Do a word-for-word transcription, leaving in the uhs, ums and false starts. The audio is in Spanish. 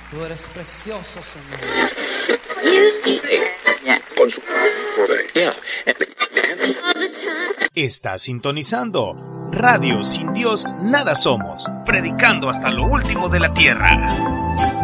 Tú eres precioso, Señor. Está sintonizando Radio Sin Dios Nada Somos, predicando hasta lo último de la tierra.